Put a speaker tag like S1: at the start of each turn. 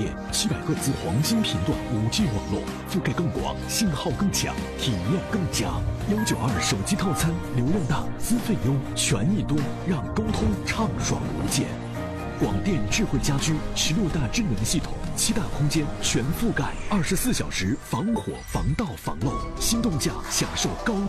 S1: 电，700赫兹黄金频段5G 网络，覆盖更广，信号更强，体验更佳。192手机套餐，流量大，资费优，权益多，让沟通畅爽无间。广电智慧家居16大智能系统，7大空间全覆盖，24小时防火、防盗、防漏，心动价享受高